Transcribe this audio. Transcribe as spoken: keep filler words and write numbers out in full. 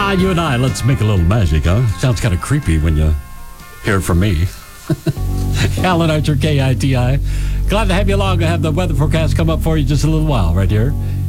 Ah, you and I, let's make a little magic, huh? Sounds kind of creepy when you hear it from me. Alan Archer, K I T I. Glad to have you along. I have the weather forecast come up for you just a little while right here.